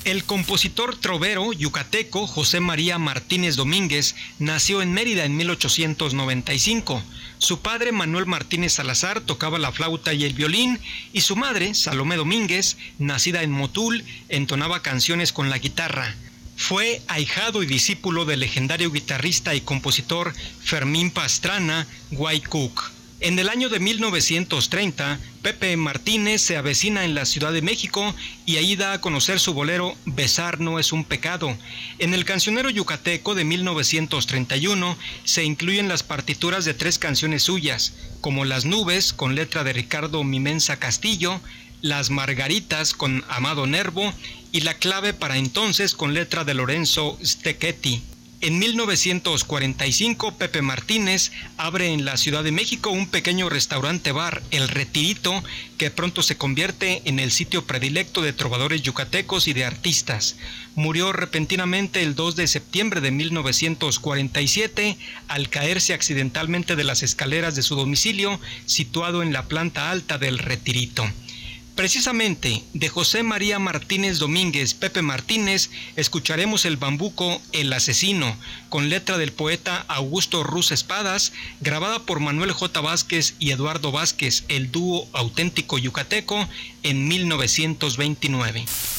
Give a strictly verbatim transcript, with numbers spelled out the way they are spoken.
El compositor trovero yucateco José María Martínez Domínguez nació en Mérida en mil ochocientos noventa y cinco. Su padre, Manuel Martínez Salazar, tocaba la flauta y el violín, y su madre, Salomé Domínguez, nacida en Motul, entonaba canciones con la guitarra. Fue ahijado y discípulo del legendario guitarrista y compositor Fermín Pastrana Guaycuc. En el año de mil novecientos treinta, Pepe Martínez se avecina en la Ciudad de México y ahí da a conocer su bolero Besar no es un pecado. En el cancionero yucateco de mil novecientos treinta y uno se incluyen las partituras de tres canciones suyas, como Las nubes, con letra de Ricardo Mimensa Castillo, Las margaritas, con Amado Nervo, y La clave para entonces, con letra de Lorenzo Stecchetti. En mil novecientos cuarenta y cinco, Pepe Martínez abre en la Ciudad de México un pequeño restaurante-bar, El Retirito, que pronto se convierte en el sitio predilecto de trovadores yucatecos y de artistas. Murió repentinamente el dos de septiembre de mil novecientos cuarenta y siete al caerse accidentalmente de las escaleras de su domicilio, situado en la planta alta del Retirito. Precisamente de José María Martínez Domínguez, Pepe Martínez, escucharemos el bambuco El Asesino, con letra del poeta Augusto Ruz Espadas, grabada por Manuel J. Vázquez y Eduardo Vázquez, el dúo auténtico yucateco, en mil novecientos veintinueve.